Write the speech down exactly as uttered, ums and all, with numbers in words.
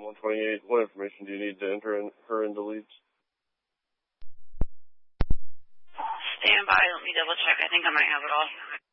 one twenty-eight. What information do you need to enter in, her into leads? Stand by. Let me double check. I think I might have it all.